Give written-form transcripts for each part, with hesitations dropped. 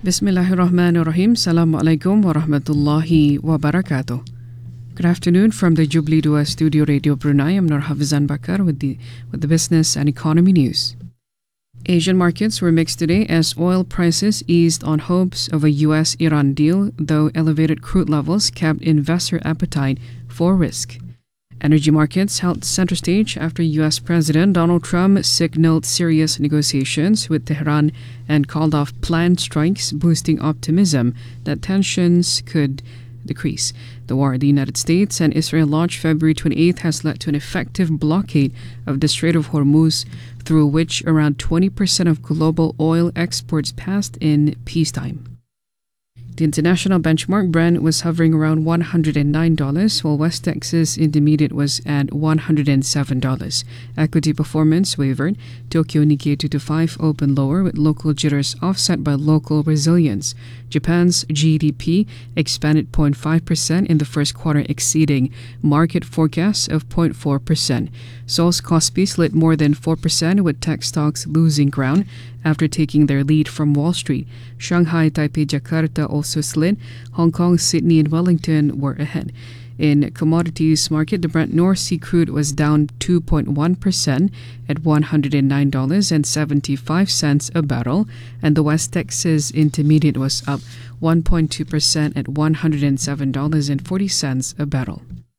Bismillahirrahmanirrahim. Assalamu alaikum wa rahmatullahi wa barakatuh. Good afternoon from the Jubilee Dua Studio Radio Brunei. I'm Nur Hafizan Bakar with the business and economy news. Asian markets were mixed today as oil prices eased on hopes of a US-Iran deal, though elevated crude levels kept investor appetite for risk. Energy markets held center stage after U.S. President Donald Trump signaled serious negotiations with Tehran and called off planned strikes, boosting optimism that tensions could decrease. The war the United States and Israel launched February 28th has led to an effective blockade of the Strait of Hormuz, through which around 20% of global oil exports passed in peacetime. The international benchmark Brent was hovering around $109, while West Texas Intermediate was at $107. Equity performance wavered. Tokyo Nikkei 225 opened lower with local jitters offset by local resilience. Japan's GDP expanded 0.5% in the first quarter, exceeding market forecasts of 0.4%. Seoul's Kospi slid more than 4%, with tech stocks losing ground after taking their lead from Wall Street. Shanghai, Taipei, Jakarta also slid. Hong Kong, Sydney, and Wellington were ahead. In commodities market, the Brent North Sea crude was down 2.1% at $109.75 a barrel, and the West Texas Intermediate was up 1.2% at $107.40 a barrel.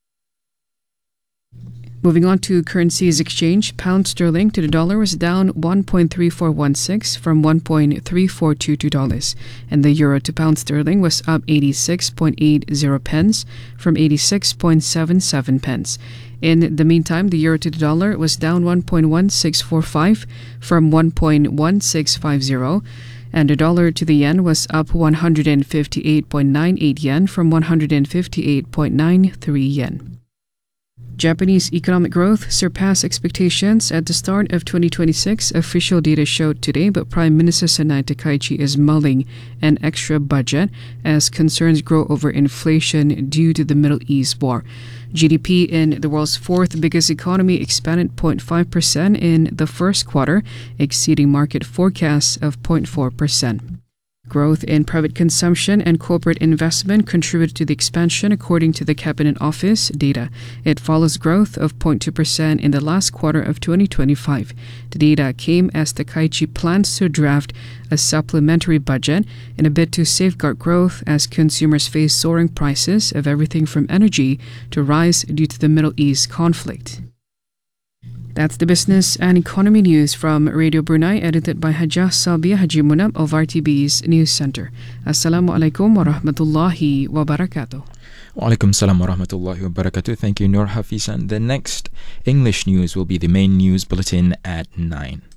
Moving on to currencies exchange, pound sterling to the dollar was down 1.3416 from $1.3422, and the euro to pound sterling was up 86.80 pence from 86.77 pence. In the meantime, the euro to the dollar was down 1.1645 from 1.1650, and the dollar to the yen was up 158.98 yen from 158.93 yen. Japanese economic growth surpassed expectations at the start of 2026, official data showed today, but Prime Minister Sanai Takaichi is mulling an extra budget as concerns grow over inflation due to the Middle East war. GDP in the world's fourth biggest economy expanded 0.5% in the first quarter, exceeding market forecasts of 0.4%. Growth in private consumption and corporate investment contributed to the expansion, according to the Cabinet Office data. It follows growth of 0.2% in the last quarter of 2025. The data came as Takaichi plans to draft a supplementary budget in a bid to safeguard growth as consumers face soaring prices of everything from energy to rice due to the Middle East conflict. That's the business and economy news from Radio Brunei, edited by Hajjah Sabia Haji Munab of RTB's News Center. Assalamu alaikum wa rahmatullahi wa barakatuh. Wa alaikum salam wa rahmatullahi wa barakatuh. Thank you, Nur Hafizan. The next English news will be the main news bulletin at 9.